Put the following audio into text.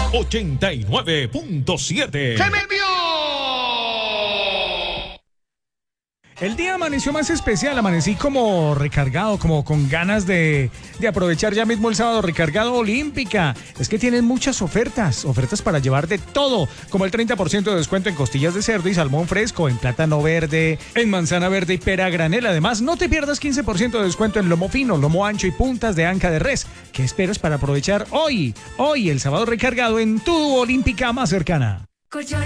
89.7. ¡Se me envió! El día amaneció más especial, amanecí como recargado, como con ganas de aprovechar ya mismo el sábado recargado Olímpica. Es que tienen muchas ofertas para llevar de todo, como el 30% de descuento en costillas de cerdo y salmón fresco, en plátano verde, en manzana verde y pera a granel. Además, no te pierdas 15% de descuento en lomo fino, lomo ancho y puntas de anca de res. ¿Qué esperas para aprovechar hoy el sábado recargado en tu Olímpica más cercana?